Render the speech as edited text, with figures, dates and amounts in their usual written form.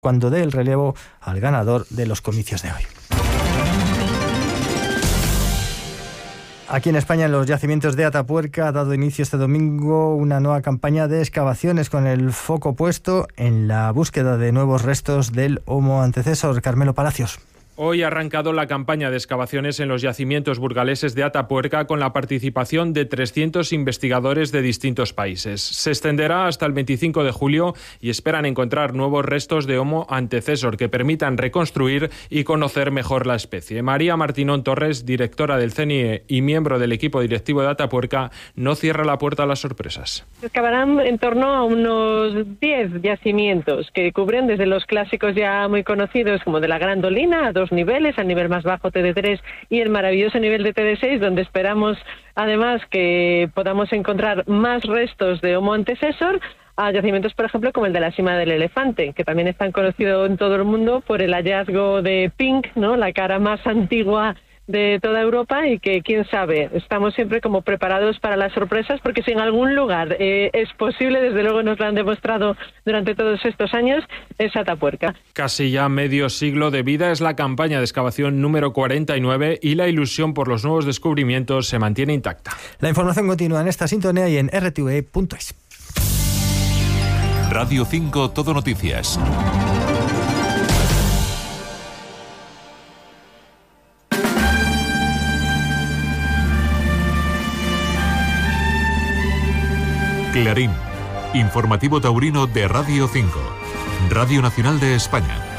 cuando dé el relevo al ganador de los comicios de hoy. Aquí en España, en los yacimientos de Atapuerca, ha dado inicio este domingo una nueva campaña de excavaciones con el foco puesto en la búsqueda de nuevos restos del Homo antecesor. Carmelo Palacios. Hoy ha arrancado la campaña de excavaciones en los yacimientos burgaleses de Atapuerca con la participación de 300 investigadores de distintos países. Se extenderá hasta el 25 de julio y esperan encontrar nuevos restos de Homo antecesor que permitan reconstruir y conocer mejor la especie. María Martínón Torres, directora del CNIE y miembro del equipo directivo de Atapuerca, no cierra la puerta a las sorpresas. Se excavarán en torno a unos 10 yacimientos que cubren desde los clásicos ya muy conocidos como de la Grandolina a 2 niveles, al nivel más bajo TD3 y el maravilloso nivel de TD6, donde esperamos además que podamos encontrar más restos de Homo antecesor, a yacimientos, por ejemplo, como el de la Sima del Elefante, que también es tan conocido en todo el mundo por el hallazgo de Pink, ¿no?, la cara más antigua de toda Europa, y que, quién sabe, estamos siempre como preparados para las sorpresas, porque si en algún lugar es posible, desde luego nos lo han demostrado durante todos estos años, es Atapuerca. Casi ya medio siglo de vida es la campaña de excavación número 49 y la ilusión por los nuevos descubrimientos se mantiene intacta. La información continúa en esta sintonía y en rtve.es. Radio 5 Todo Noticias. Clarín, informativo taurino de Radio 5, Radio Nacional de España.